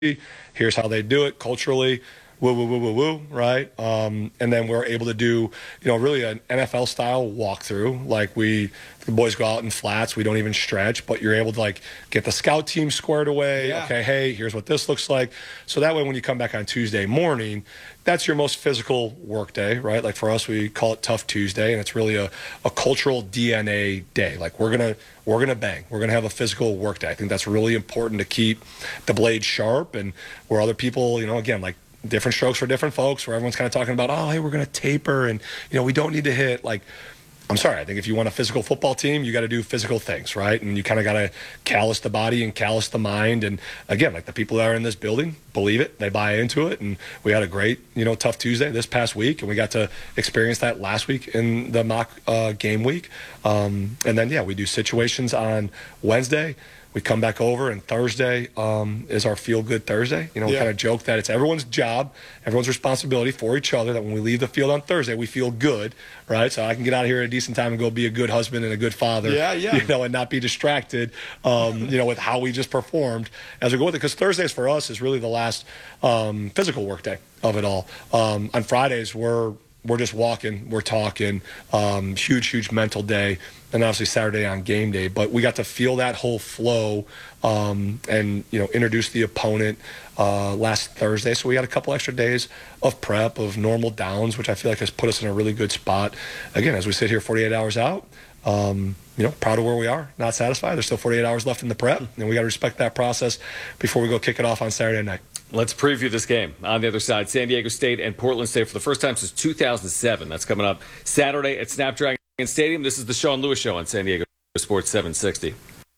Here's how they do it culturally. Woo, woo, woo, woo, woo, right? And then we're able to do, really an NFL-style walkthrough. Like the boys go out in flats. We don't even stretch, but you're able to, get the scout team squared away. Yeah. Okay, hey, here's what this looks like. So that way when you come back on Tuesday morning, that's your most physical work day, right? Like for us, we call it Tough Tuesday, and it's really a cultural DNA day. Like we're gonna bang. We're gonna have a physical work day. I think that's really important to keep the blade sharp, and where other people, again, different strokes for different folks, where everyone's kind of talking about, hey, we're going to taper and, we don't need to hit. I'm sorry, I think if you want a physical football team, you got to do physical things, right? And you kind of got to callous the body and callous the mind. And again, the people that are in this building believe it, they buy into it. And we had a great, Tough Tuesday this past week, and we got to experience that last week in the mock game week. And then, we do situations on Wednesday. We come back over, and Thursday is our feel-good Thursday. We kind of joke that it's everyone's job, everyone's responsibility for each other, that when we leave the field on Thursday, we feel good, right? So I can get out of here at a decent time and go be a good husband and a good father, and not be distracted, with how we just performed as we go with it. Because Thursdays for us is really the last physical work day of it all. On Fridays, we're just walking, we're talking, huge mental day, and obviously Saturday on game day. But we got to feel that whole flow and, introduce the opponent last Thursday. So we had a couple extra days of prep, of normal downs, which I feel like has put us in a really good spot. Again, as we sit here 48 hours out, proud of where we are, not satisfied. There's still 48 hours left in the prep, and we got to respect that process before we go kick it off on Saturday night. Let's preview this game. On the other side, San Diego State and Portland State for the first time since 2007. That's coming up Saturday at Snapdragon Stadium. This is the Sean Lewis Show on San Diego Sports 760.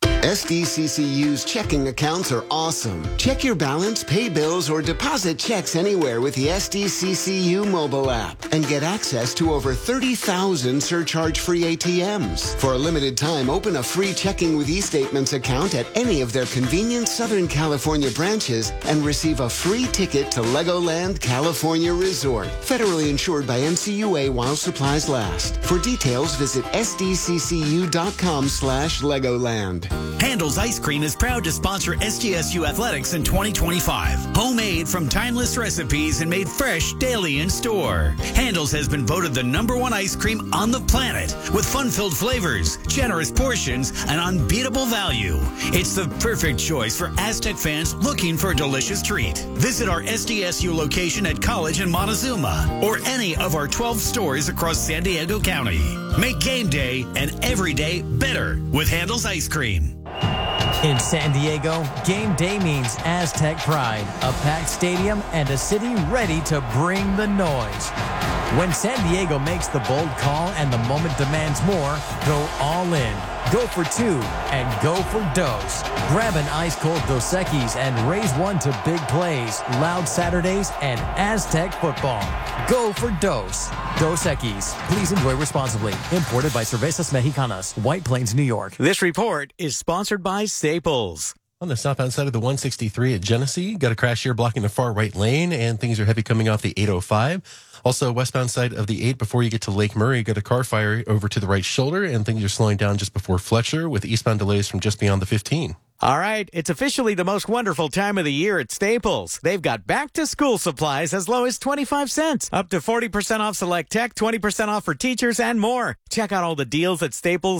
SDCCU's checking accounts are awesome. Check your balance, pay bills, or deposit checks anywhere with the SDCCU mobile app and get access to over 30,000 surcharge-free ATMs. For a limited time, open a free Checking with eStatements account at any of their convenient Southern California branches and receive a free ticket to Legoland California Resort. Federally insured by NCUA while supplies last. For details, visit sdccu.com/Legoland. Handel's Ice Cream is proud to sponsor SDSU Athletics in 2025. Homemade from timeless recipes and made fresh daily in store. Handel's has been voted the #1 ice cream on the planet with fun-filled flavors, generous portions, and unbeatable value. It's the perfect choice for Aztec fans looking for a delicious treat. Visit our SDSU location at College and Montezuma or any of our 12 stores across San Diego County. Make game day and every day better with Handel's Ice Cream. In San Diego, game day means Aztec pride, a packed stadium, and a city ready to bring the noise. When San Diego makes the bold call and the moment demands more, go all in. Go for two and go for Dos. Grab an ice-cold Dos Equis and raise one to big plays, loud Saturdays, and Aztec football. Go for Dos. Dos Equis. Please enjoy responsibly. Imported by Cervezas Mexicanas, White Plains, New York. This report is sponsored by Staples. On the southbound side of the 163 at Genesee, got a crash here blocking the far right lane, and things are heavy coming off the 805. Also, westbound side of the 8 before you get to Lake Murray, got a car fire over to the right shoulder, and things are slowing down just before Fletcher with eastbound delays from just beyond the 15. All right, it's officially the most wonderful time of the year at Staples. They've got back-to-school supplies as low as 25 cents, up to 40% off select tech, 20% off for teachers, and more. Check out all the deals at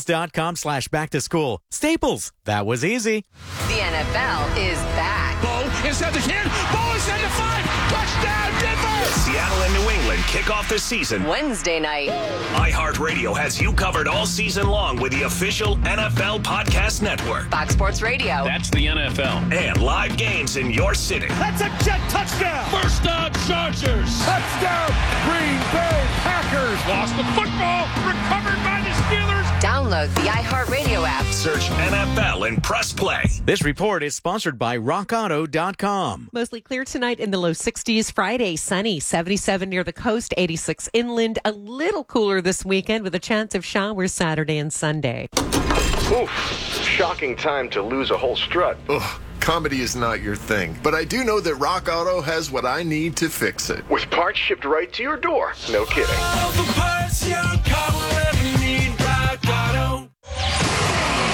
staples.com/back-to-school. Staples, that was easy. The NFL is back. Bo inside the 10, Bo inside the 5, touchdown Denver! Seattle and New England kick off the season Wednesday night. iHeartRadio has you covered all season long with the official NFL Podcast Network. Fox Sports Radio. That's the NFL. And live games in your city. That's a jet touchdown! First down Chargers! Touchdown Green Bay Packers! Lost the football! Recovered by the Steelers! Download the iHeartRadio app. Search NFL and press play. This report is sponsored by RockAuto.com. Mostly clear tonight in the low 60s. Friday, sunny, 77 near the coast, 86 inland. A little cooler this weekend with a chance of showers Saturday and Sunday. Oof, shocking time to lose a whole strut. Ugh. Comedy is not your thing, but I do know that Rock Auto has what I need to fix it. With parts shipped right to your door. No kidding. All the parts your car will ever need, Rock Auto. Let's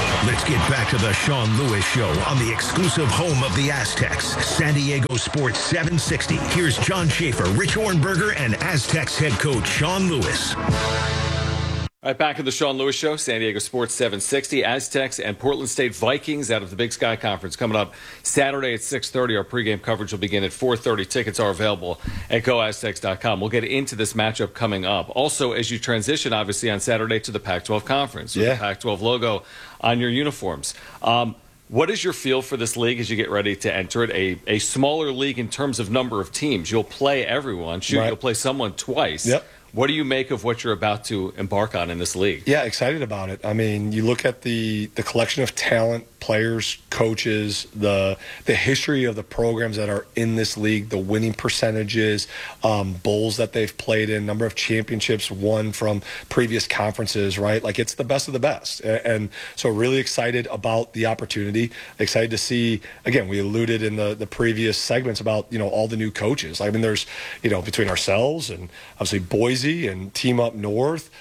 get back to the Sean Lewis Show on the exclusive home of the Aztecs, San Diego Sports 760. Here's John Schaefer, Rich Ornberger, and Aztecs head coach Sean Lewis. All right, back at the Sean Lewis Show, San Diego Sports 760. Aztecs and Portland State Vikings out of the Big Sky Conference coming up Saturday at 6:30. Our pregame coverage will begin at 4:30. Tickets are available at GoAztecs.com. We'll get into this matchup coming up. Also, as you transition, obviously, on Saturday to the Pac-12 Conference with the Pac-12 logo on your uniforms. What is your feel for this league as you get ready to enter it? A smaller league in terms of number of teams. You'll play everyone. You'll play someone twice. Yep. What do you make of what you're about to embark on in this league? Yeah, excited about it. I mean, you look at the collection of talent, players, coaches, the history of the programs that are in this league, the winning percentages, bowls that they've played in, number of championships won from previous conferences, right? Like, it's the best of the best. And so really excited about the opportunity. Excited to see, again, we alluded in the previous segments about, all the new coaches. I mean, there's, between ourselves and obviously Boise and Team Up North,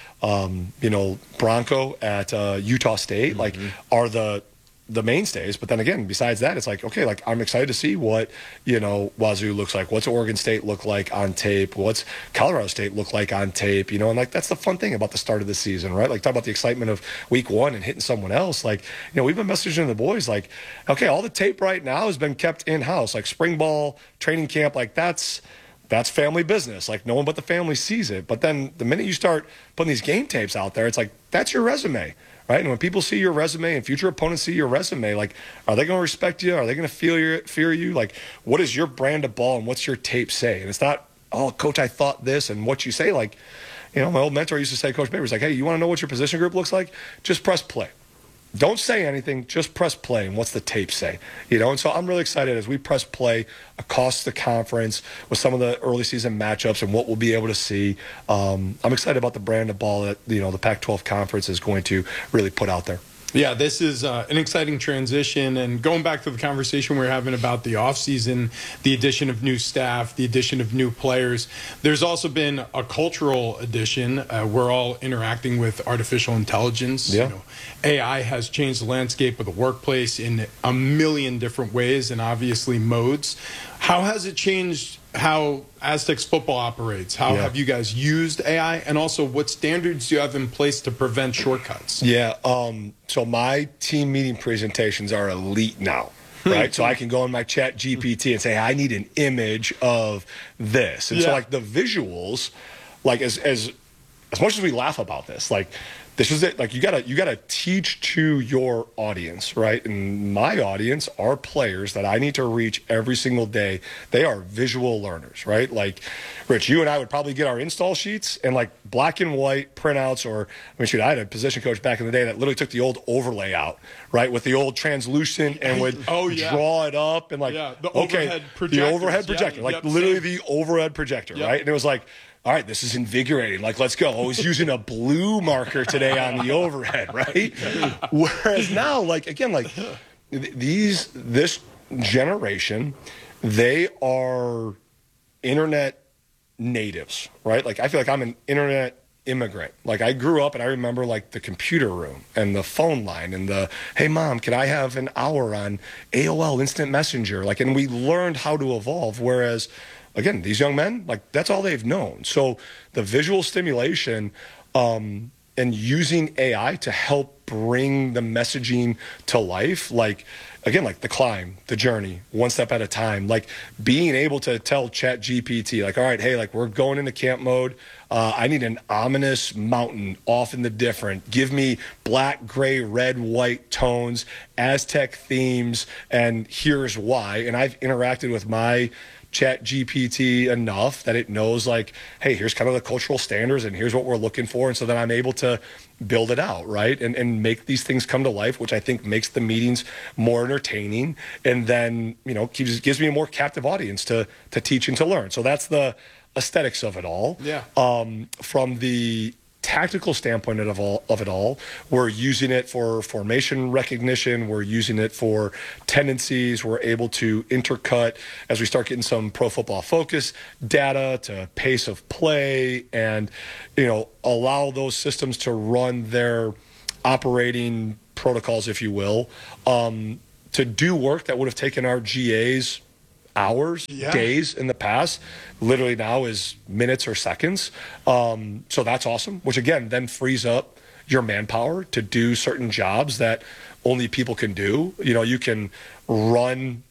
Bronco at Utah State, are the mainstays. But then again, besides that, it's like, okay, like, I'm excited to see what, Wazoo looks like. What's Oregon State look like on tape? What's Colorado State look like on tape? And like, that's the fun thing about the start of the season, right? Like, talk about the excitement of week one and hitting someone else. Like, we've been messaging the boys like, okay, all the tape right now has been kept in-house, like spring ball, training camp, like that's family business. Like, no one but the family sees it. But then the minute you start putting these game tapes out there, it's like, that's your resume, right? And when people see your resume and future opponents see your resume, like, are they going to respect you? Are they going to fear you? Like, what is your brand of ball and what's your tape say? And it's not, oh, coach, I thought this, and what you say. Like, my old mentor used to say, Coach Baber, he's like, hey, you want to know what your position group looks like? Just press play. Don't say anything, just press play, and what's the tape say? And so I'm really excited as we press play across the conference with some of the early season matchups and what we'll be able to see. I'm excited about the brand of ball that, the Pac-12 Conference is going to really put out there. Yeah, this is an exciting transition. And going back to the conversation we were having about the offseason, the addition of new staff, the addition of new players, there's also been a cultural addition. We're all interacting with artificial intelligence. Yeah. AI has changed the landscape of the workplace in a million different ways and obviously modes. How has it changed how Aztecs football operates? How have you guys used AI? And also, what standards do you have in place to prevent shortcuts? Yeah, so my team meeting presentations are elite now, right? So I can go in my chat GPT and say, I need an image of this. And so, like, the visuals, like, as much as we laugh about this, like, this is it. Like, you gotta teach to your audience, right? And my audience are players that I need to reach every single day. They are visual learners, right? Like, Rich, you and I would probably get our install sheets and like black and white printouts, or I had a position coach back in the day that literally took the old overlay out, right, with the old translucent and would draw it up and like, the overhead projector, like literally the overhead projector, right? And it was like, all right, this is invigorating. Like, let's go. I was using a blue marker today on the overhead, right? Whereas now, like, again, like this generation, they are internet natives, right? Like, I feel like I'm an internet immigrant. Like, I grew up and I remember like the computer room and the phone line and the, hey mom, can I have an hour on AOL Instant Messenger? Like, and we learned how to evolve. Whereas, again, these young men, like, that's all they've known. So the visual stimulation and using AI to help bring the messaging to life, like, again, like the climb, the journey, one step at a time, like being able to tell Chat GPT, like, all right, hey, like, we're going into camp mode. I need an ominous mountain off in the different. Give me black, gray, red, white tones, Aztec themes, and here's why. And I've interacted with my Chat GPT enough that it knows, like, hey, here's kind of the cultural standards and here's what we're looking for. And so then I'm able to build it out, right? And make these things come to life, which I think makes the meetings more entertaining. And then, gives me a more captive audience to teach and to learn. So that's the aesthetics of it all. Yeah. From the tactical standpoint of it all, we're using it for formation recognition. We're using it for tendencies. We're able to intercut as we start getting some Pro Football Focus data to pace of play, and allow those systems to run their operating protocols, if you will, to do work that would have taken our GAs hours, days in the past, literally now is minutes or seconds. So that's awesome, which again then frees up your manpower to do certain jobs that only people can do. You know, you can run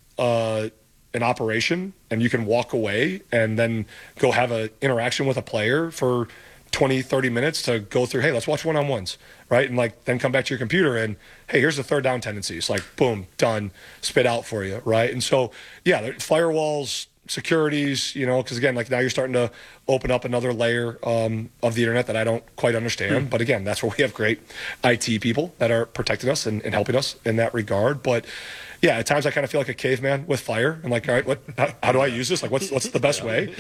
an operation and you can walk away and then go have an interaction with a player for 20, 30 minutes to go through, hey, let's watch one-on-ones, right? And like then come back to your computer and, hey, here's the third down tendencies. Like, boom, done, spit out for you, right? And so, yeah, firewalls, securities, you know, because again, like now you're starting to open up another layer of the internet that I don't quite understand. But again, that's where we have great IT people that are protecting us and helping us in that regard. But yeah, at times I kind of feel like a caveman with fire. I'm like, all right, how do I use this? Like, what's the best way?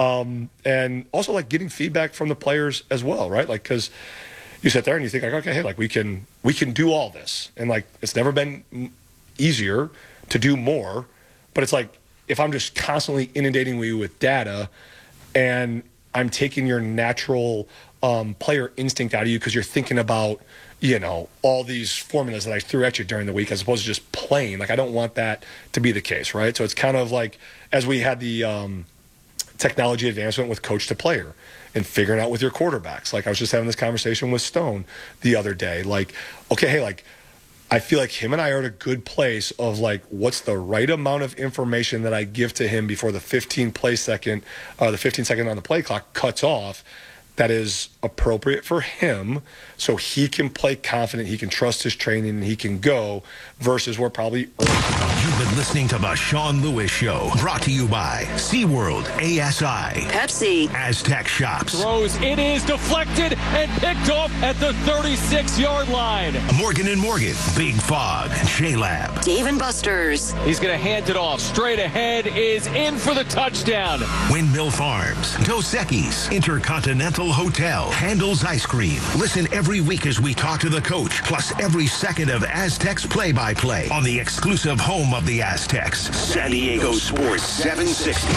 And also like getting feedback from the players as well, right? Like, because you sit there and you think like, okay, hey, like we can do all this, and like it's never been easier to do more. But it's like if I'm just constantly inundating you with data, and I'm taking your natural player instinct out of you because you're thinking about, you know, all these formulas that I threw at you during the week as opposed to just playing. Like, I don't want that to be the case, right? So it's kind of like as we had the technology advancement with coach to player and figuring out with your quarterbacks. Like, I was just having this conversation with Stone the other day. Like, okay, hey, like, I feel like him and I are at a good place of like, what's the right amount of information that I give to him before the 15 second on the play clock cuts off that is appropriate for him so he can play confident, he can trust his training, and he can go versus we're probably You've been listening to The Sean Lewis Show, brought to you by SeaWorld, ASI, Pepsi, Aztec Shops, Throws, it is deflected and picked off at the 36-yard line. Morgan & Morgan, Big Fog, J-Lab, Dave & Buster's. He's going to hand it off. Straight ahead is in for the touchdown. Windmill Farms, Dos Equis, Intercontinental Hotel, Handel's Ice Cream. Listen every week as we talk to the coach, plus every second of Aztecs play-by-play on the exclusive home of the Aztecs, San Diego Sports 760.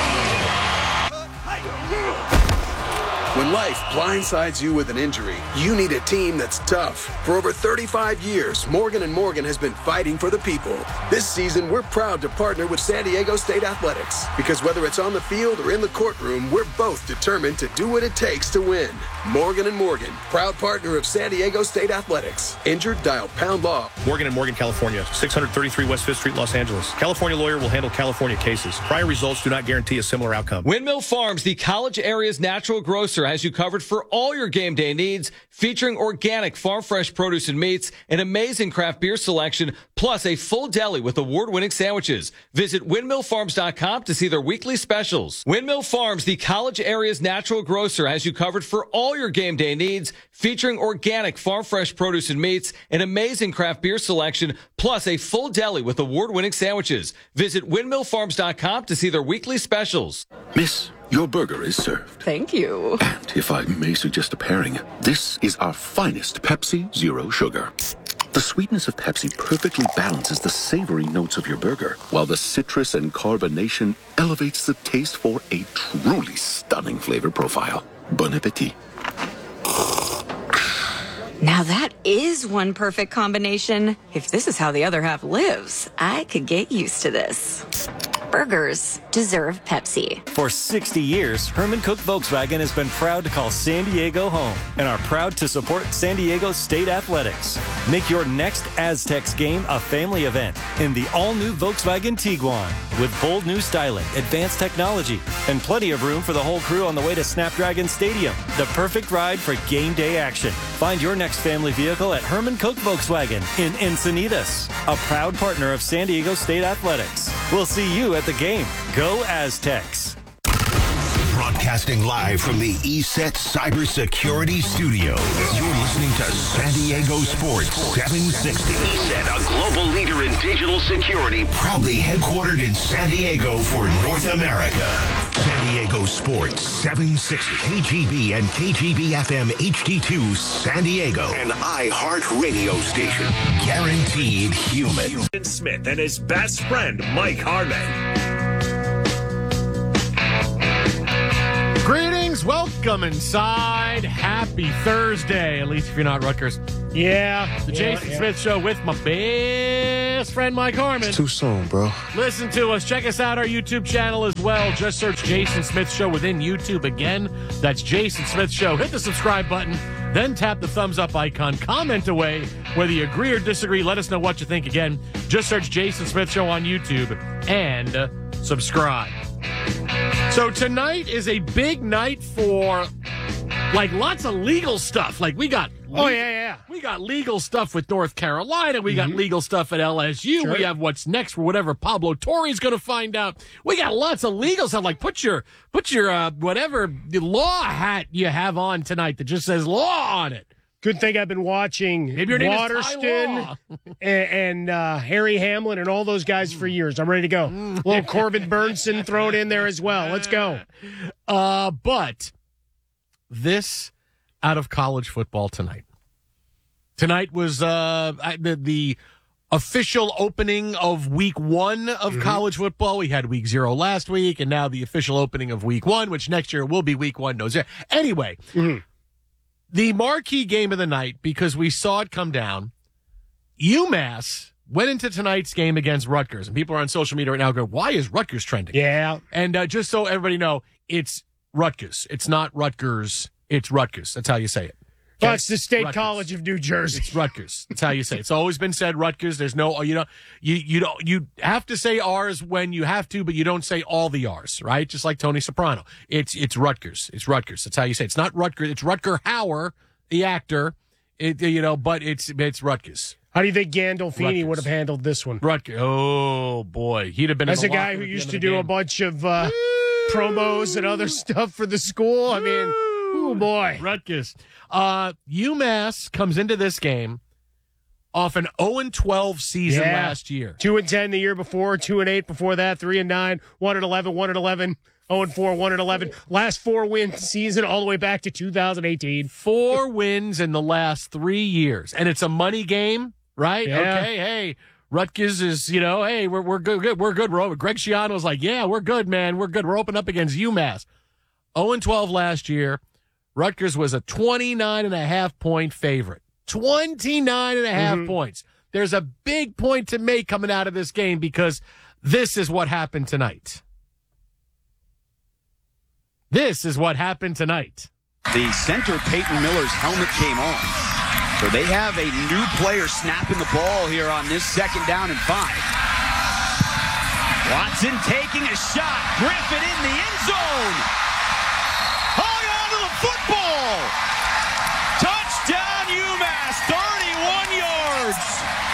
When life blindsides you with an injury, you need a team that's tough. For over 35 years, Morgan & Morgan has been fighting for the people. This season, we're proud to partner with San Diego State Athletics, because whether it's on the field or in the courtroom, we're both determined to do what it takes to win. Morgan & Morgan, proud partner of San Diego State Athletics. Injured? Dial #Law. Morgan & Morgan, California, 633 West 5th Street, Los Angeles. California lawyer will handle California cases. Prior results do not guarantee a similar outcome. Windmill Farms, the college area's natural grocer, has you covered for all your game day needs, featuring organic farm fresh produce and meats, an amazing craft beer selection, plus a full deli with award-winning sandwiches. Visit windmillfarms.com to see their weekly specials. Windmill Farms, the college area's natural grocer, has you covered for all your game day needs, featuring organic farm fresh produce and meats, an amazing craft beer selection, plus a full deli with award-winning sandwiches. Visit windmillfarms.com to see their weekly specials. Miss, your burger is served. Thank you. And if I may suggest a pairing, this is our finest Pepsi Zero Sugar. The sweetness of Pepsi perfectly balances the savory notes of your burger, while the citrus and carbonation elevates the taste for a truly stunning flavor profile. Bon appetit. Now that is one perfect combination. If this is how the other half lives, I could get used to this. Burgers deserve Pepsi. For 60 years, Herman Koch Volkswagen has been proud to call San Diego home and are proud to support San Diego State Athletics. Make your next Aztecs game a family event in the all-new Volkswagen Tiguan with bold new styling, advanced technology, and plenty of room for the whole crew on the way to Snapdragon Stadium. The perfect ride for game day action. Find your next family vehicle at Herman Koch Volkswagen in Encinitas, a proud partner of San Diego State Athletics. We'll see you at the game. Go Aztecs. Broadcasting live from the ESET Cybersecurity Studios. You're listening to San Diego Sports 760. ESET, a global leader in digital security. Proudly headquartered in San Diego for North America. San Diego Sports 760. KGB and KGB FM HD2 San Diego. An iHeart radio station. Guaranteed human. Smith and his best friend, Mike Harmon. Greetings. Welcome Welcome inside. Happy Thursday, at least if you're not Rutgers. Yeah. The Jason Smith Show with my best friend, Mike Harmon. It's too soon, bro. Listen to us. Check us out, our YouTube channel as well. Just search Jason Smith Show within YouTube. Again, that's Jason Smith Show. Hit the subscribe button, then tap the thumbs up icon. Comment away whether you agree or disagree. Let us know what you think. Again, just search Jason Smith Show on YouTube and subscribe. So tonight is a big night for, lots of legal stuff. We got we got legal stuff with North Carolina. We got legal stuff at LSU. Sure. We have what's next for whatever Pablo Torre's going to find out. We got lots of legal stuff. Put your whatever law hat you have on tonight that just says law on it. Good thing I've been watching Waterston and Harry Hamlin and all those guys for years. I'm ready to go. A little Corbin Burnson thrown in there as well. Let's go. But this out of college football tonight. Tonight was the official opening of week 1 of college football. We had week 0 last week, and now the official opening of week 1, which next year will be week 1. Anyway, the marquee game of the night, because we saw it come down, UMass went into tonight's game against Rutgers. And people are on social media right now going, why is Rutgers trending? Yeah. And just so everybody know, it's Rutgers. It's not Rutgers. It's Rutgers. That's how you say it. Okay? Well, it's the State College of New Jersey. It's Rutgers. That's how you say it. It's always been said Rutgers. There's no, you have to say R's when you have to, but you don't say all the R's, right? Just like Tony Soprano. It's Rutgers. It's Rutgers. That's how you say it. It's not Rutgers. It's Rutger Hauer, the actor. But it's Rutgers. How do you think Gandolfini would have handled this one? Rutgers. Oh boy, he'd have been. As a guy who used to do a bunch of promos and other stuff for the school. I mean, oh boy, Rutgers. UMass comes into this game off an 0-12 season last year. 2-10 the year before, 2-8 before that, 3-9, 1-11, 1-11, 0-4, 1-11. Last 4 win season all the way back to 2018. 4 wins in the last 3 years, and it's a money game, right? Yeah. Okay, hey. Rutgers is, hey, we're good. We're good. Greg Schiano's like, yeah, we're good, man. We're good. We're open up against UMass. 0-12 last year. Rutgers was a 29.5-point favorite. 29.5 points. There's a big point to make coming out of this game because this is what happened tonight. This is what happened tonight. The center, Peyton Miller's helmet came off. So they have a new player snapping the ball here on this 2nd down and 5. Watson taking a shot. Griffin in the end zone. Hung on to the football. Touchdown UMass, 31 yards.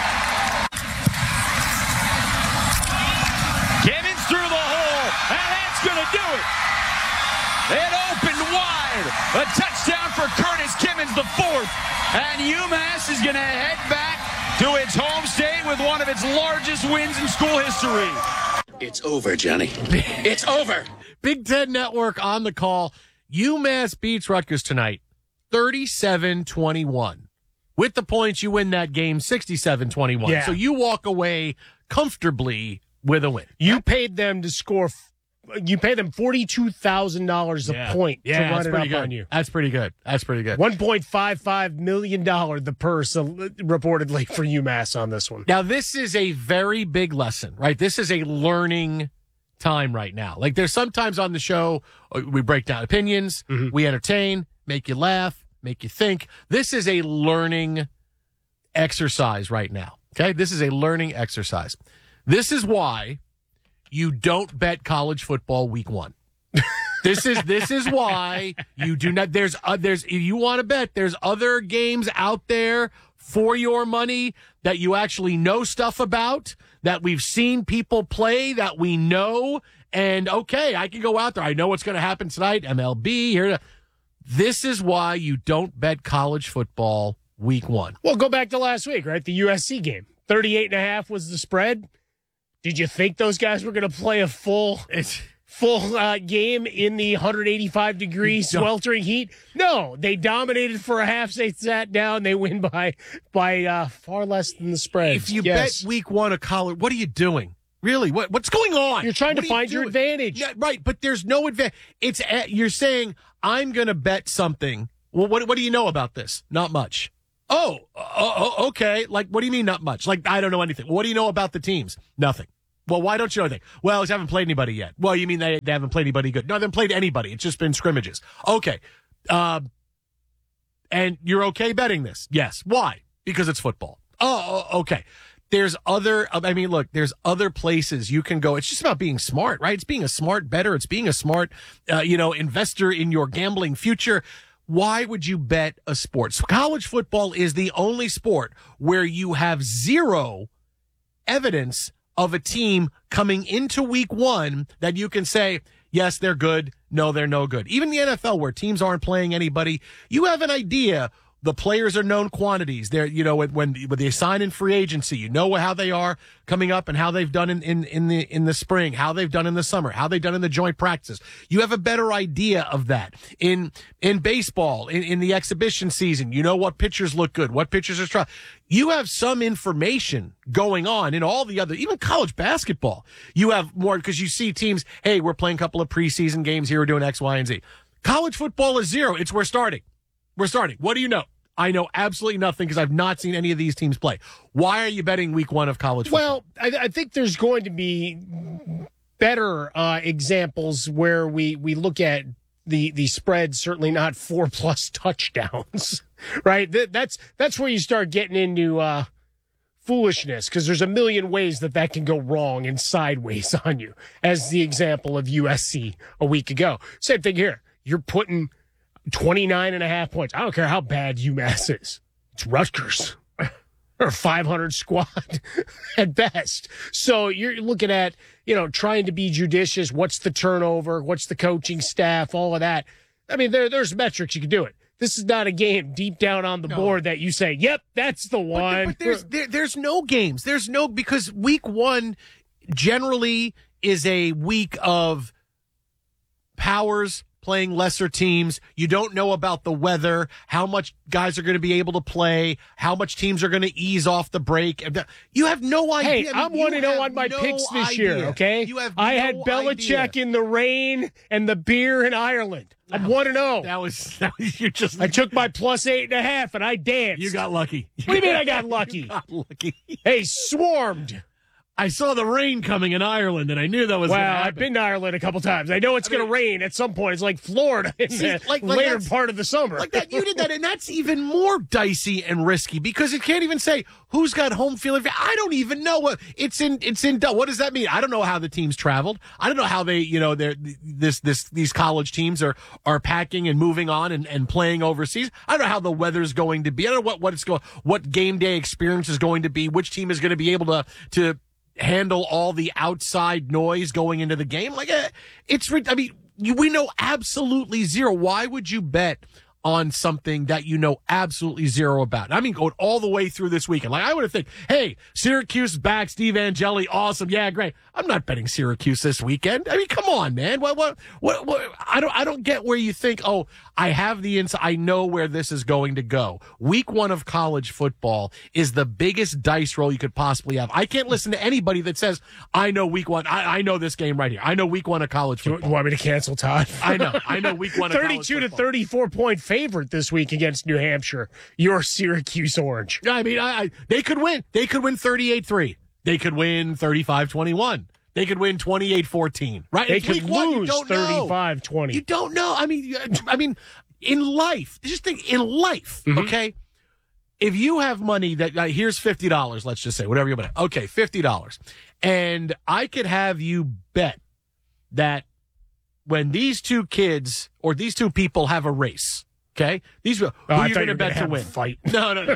Gibbons through the hole, and that's going to do it. It opened wide. A touchdown for Curtis Kimmons, the 4th. And UMass is going to head back to its home state with one of its largest wins in school history. It's over, Johnny. It's over. Big Ten Network on the call. UMass beats Rutgers tonight, 37-21. With the points, you win that game 67-21. Yeah. So you walk away comfortably with a win. You paid them to score. You pay them $42,000 a point to run it up on you. That's pretty good. That's pretty good. $1.55 million the purse reportedly for UMass on this one. Now, this is a very big lesson, right? This is a learning time right now. There's sometimes on the show, we break down opinions, we entertain, make you laugh, make you think. This is a learning exercise right now, okay? This is a learning exercise. This is why you don't bet college football week 1. This is why you do not. There's if you want to bet, there's other games out there for your money that you actually know stuff about, that we've seen people play, that we know. And okay, I can go out there. I know what's going to happen tonight. MLB here. This is why you don't bet college football week 1. Well, go back to last week, right? The USC game. 38.5 was the spread. Did you think those guys were going to play a full game in the 185-degree sweltering heat? No, they dominated for a half. They sat down. They win by far less than the spread. If you bet week 1 of college, what are you doing? Really, what's going on? You're trying to find your advantage. Yeah, right, but there's no advantage. You're saying I'm going to bet something. Well, what do you know about this? Not much. Oh, okay. Like, what do you mean not much? Like, I don't know anything. What do you know about the teams? Nothing. Well, why don't you know anything? Well, they haven't played anybody yet. Well, you mean they haven't played anybody good? No, they haven't played anybody. It's just been scrimmages. Okay. And you're okay betting this? Yes. Why? Because it's football. Oh, okay. There's other places you can go. It's just about being smart, right? It's being a smart bettor. It's being a smart, investor in your gambling future. Why would you bet a sport? So college football is the only sport where you have zero evidence of a team coming into week one that you can say, yes, they're good. No, they're no good. Even the NFL, where teams aren't playing anybody, you have an idea. The players are known quantities. They're, when they sign in free agency, you know how they are coming up and how they've done in the spring, how they've done in the summer, how they've done in the joint practices. You have a better idea of that. In baseball, in the exhibition season, you know what pitchers look good, what pitchers are strong. You have some information going on in all the other, even college basketball. You have more because you see teams, hey, we're playing a couple of preseason games here, we're doing X, Y, and Z. College football is zero. We're starting. What do you know? I know absolutely nothing because I've not seen any of these teams play. Why are you betting week one of college football? Well, I think there's going to be better examples where we look at the spread, certainly not 4+ touchdowns, right? That's where you start getting into foolishness because there's a million ways that can go wrong and sideways on you, as the example of USC a week ago. Same thing here. You're putting 29.5 points. I don't care how bad UMass is. It's Rutgers. Or 500 squad at best. So you're looking at, trying to be judicious. What's the turnover? What's the coaching staff? All of that. I mean, there's metrics you can do it. This is not a game deep down on the board that you say, yep, that's the one. But there's no games. Because week one generally is a week of powers playing lesser teams. You don't know about the weather, how much guys are going to be able to play, how much teams are going to ease off the break. You have no idea. Hey, I'm 1-0 on my picks this year, okay? I had Belichick in the rain and the beer in Ireland. I'm 1-0. That was you're just. I took my +8.5 and I danced. You got lucky. What do you mean I got lucky? You got lucky. Hey, swarmed. I saw the rain coming in Ireland, and I knew that was going to happen. I've been to Ireland a couple times. I know it's going to rain at some point. It's like Florida in the later part of the summer. Like that, you did that, and that's even more dicey and risky because it can't even say who's got home field. I don't even know what it's in. What does that mean? I don't know how the teams traveled. I don't know how they, these college teams are packing and moving on and playing overseas. I don't know how the weather's going to be. I don't know what game day experience is going to be. Which team is going to be able to handle all the outside noise going into the game. We know absolutely zero. Why would you bet on something that you know absolutely zero about? I mean, going all the way through this weekend. Like, I would have think, hey, Syracuse is back, Steve Angeli, awesome. Yeah, great. I'm not betting Syracuse this weekend. I mean, come on, man. What? I don't get where you think, oh, I have the insight. I know where this is going to go. Week one of college football is the biggest dice roll you could possibly have. I can't listen to anybody that says, I know week one. I know this game right here. I know week one of college football. You want me to cancel, Todd? I know week one of college 32 to 34 point favorite this week against New Hampshire. Your Syracuse Orange. I mean, they could win. They could win 38-3. They could win 35-21. They could win 28-14. Right? They could lose 35-20. You don't know. I mean, in life, just think in life, okay? If you have money that here's $50, let's just say, whatever you bet. Okay, $50. And I could have you bet that when these two kids or these two people have a race, okay? Who are you going to bet to win? Fight. No.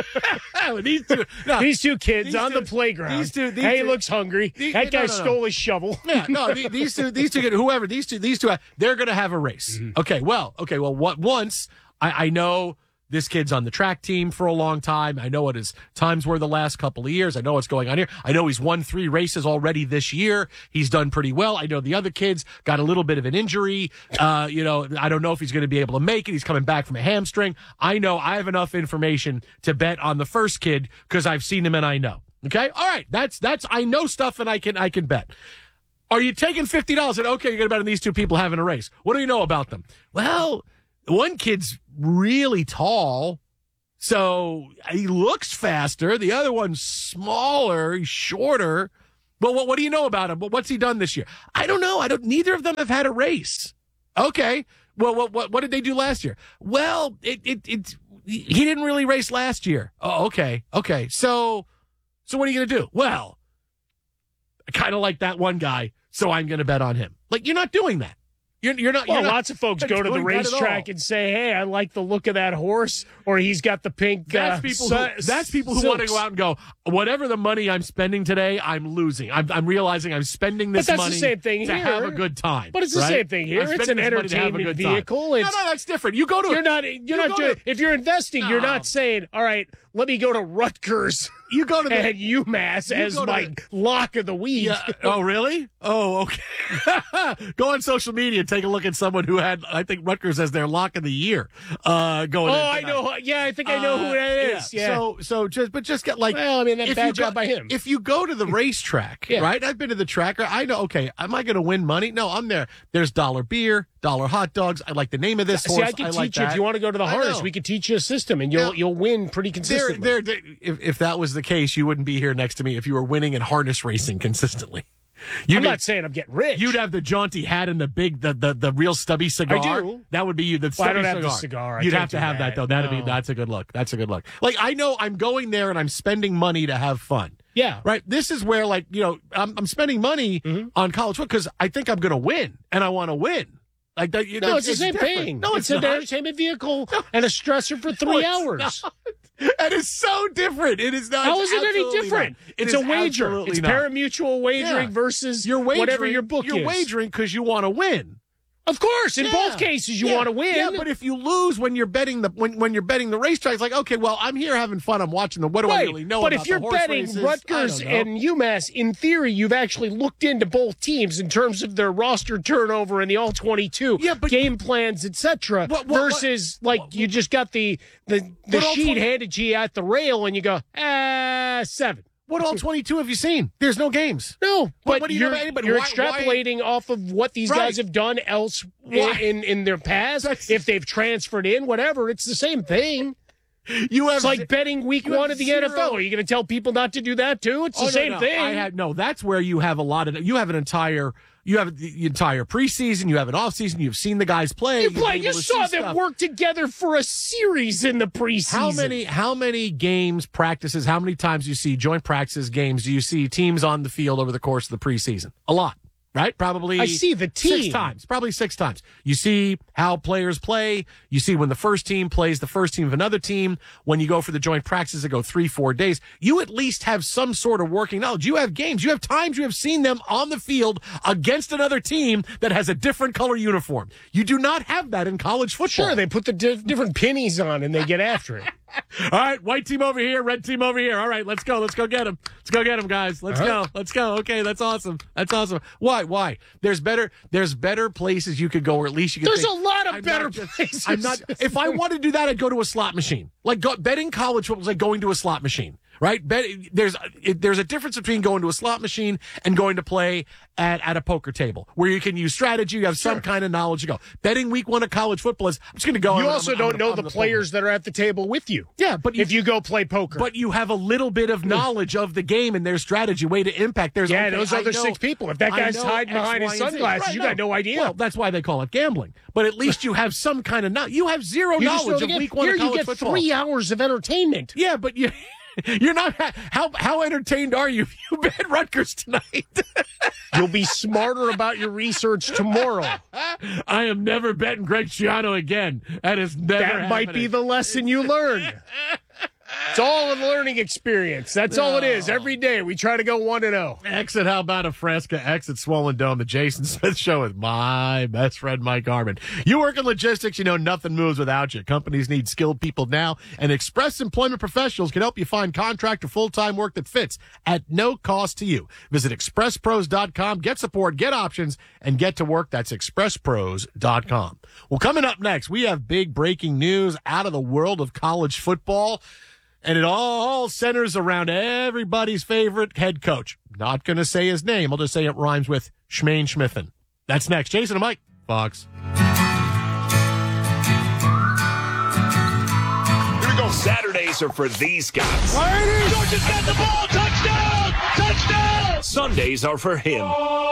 These two kids on the playground. These two, looks hungry. That guy stole his shovel. Yeah, no. These two, whoever these two, they're going to have a race. Okay. Well, once I know this kid's on the track team for a long time. I know what his times were the last couple of years. I know what's going on here. I know he's won 3 races already this year. He's done pretty well. I know the other kids got a little bit of an injury. I don't know if he's going to be able to make it. He's coming back from a hamstring. I know I have enough information to bet on the first kid because I've seen him and I know. Okay. All right. That's I know stuff and I can bet. Are you taking $50 and, okay, you're going to bet on these two people having a race? What do you know about them? Well, one kid's really tall, so he looks faster. The other one's smaller, he's shorter. But what do you know about him? What's he done this year? I don't know. Neither of them have had a race. Okay. Well, what did they do last year? Well, he didn't really race last year. Oh, okay. Okay. So what are you going to do? Well, I kind of like that one guy, so I'm going to bet on him. Like, you're not doing that. You're not. Well, you're not, lots of folks go to the racetrack and say, "Hey, I like the look of that horse," or he's got the pink. That's people who want to go out and go, whatever the money I'm spending today, I'm losing. I'm realizing I'm spending this money the same thing to here. have a good time. But it's the same thing here. It's an entertainment vehicle. No, that's different. You go to. You're not doing. If you're investing, you're not saying, "All right, let me go to Rutgers." You go to and UMass as my lock of the week. Yeah. Oh, really? Oh, okay. Go on social media and take a look at someone who had, I think, Rutgers as their lock of the year. I know. Yeah, I think I know who that is. Yeah. So just get like. Well, I mean, that's bad job by him. If you go to the racetrack, right? I've been to the track. I know. Okay, am I going to win money? No, I'm there. There's dollar beer, dollar hot dogs. I like the name of this horse. See, I can teach you if you want to go to the harness. We can teach you a system, and you'll win pretty consistently. If that was the case, you wouldn't be here next to me if you were winning in harness racing consistently. I'm not saying I'm getting rich. You'd have the jaunty hat and the big, the real stubby cigar. I do. That would be you. The stubby I don't cigar. have the cigar. You'd have to have that though. That's a good look. That's a good look. Like, I know I'm going there and I'm spending money to have fun. Yeah. Right. This is where, like, I'm spending money on college football because I think I'm going to win and I want to win. Like that. No, it's the same thing. No, it's an entertainment vehicle and a stressor for 3 hours. That is so different. It is not. How is it any different? It's a wager. It's pari-mutuel wagering versus whatever your book is. You're wagering because you want to win. Of course, in both cases, you want to win. Yeah, but if you lose when you're betting when you're betting the racetrack, it's like, okay, well, I'm here having fun. I'm watching them. What do I really know about the horse races? But if you're betting Rutgers and UMass, in theory, you've actually looked into both teams in terms of their roster turnover and the all-22 game plans, etc. Versus, you just got the sheet handed to you at the rail, and you go, 7. What all 22 have you seen? There's no games. No, but you're extrapolating off of what these guys have done else in their past. If they've transferred in, whatever, it's the same thing. It's like betting week 1 of the NFL. Are you going to tell people not to do that too? It's the same thing. That's where you have you have the entire preseason, you have an offseason, you've seen the guys play. You saw them work together for a series in the preseason. How many games, practices, how many times do you see joint practices, games, do you see teams on the field over the course of the preseason? A lot. Right? Probably. I see the team 6 times. Probably 6 times. You see how players play. You see when the first team plays the first team of another team. When you go for the joint practices that go 3-4 days, you at least have some sort of working knowledge. You have games. You have times you have seen them on the field against another team that has a different color uniform. You do not have that in college football. Sure, they put the different pennies on and they get after it. All right, white team over here, red team over here. All right, let's go. Let's go get them. Let's go get them, guys. Let's go. Let's go. Okay, that's awesome. That's awesome. Why? There's better places you could go, or at least you could. There's a lot of better places. If I want to do that, I'd go to a slot machine. Like betting college football is like going to a slot machine. Right? There's a difference between going to a slot machine and going to play at a poker table where you can use strategy, you have some kind of knowledge to go. Betting week 1 of college football is, I'm just going to go. You also don't know the players that are at the table with you. Yeah, but if you go play poker. But you have a little bit of knowledge of the game and their strategy, way to impact. Those other 6 people. If that guy's hiding behind his sunglasses, you got no idea. Well, that's why they call it gambling. But at least you have some kind of knowledge. You have zero knowledge of week 1 of college football. Here you get 3 hours of entertainment. Yeah, but you're not. How entertained are you if you bet Rutgers tonight? You'll be smarter about your research tomorrow. I am never betting Greg Schiano again. That is never happening. Might be the lesson you learn. It's all a learning experience. That's all it is. Every day we try to go 1-0. Exit How About a Fresca, exit Swollen Dome, the Jason Smith Show with my best friend, Mike Harmon. You work in logistics, you know nothing moves without you. Companies need skilled people now, and Express Employment Professionals can help you find contract or full-time work that fits at no cost to you. Visit expresspros.com, get support, get options, and get to work. That's expresspros.com. Well, coming up next, we have big breaking news out of the world of college football. And it all centers around everybody's favorite head coach. Not going to say his name. I'll just say it rhymes with Schmaine Schmiffen. That's next. Jason and Mike, Fox. Here we go. Saturdays are for these guys. Georgia's got the ball. Touchdown! Touchdown! Sundays are for him.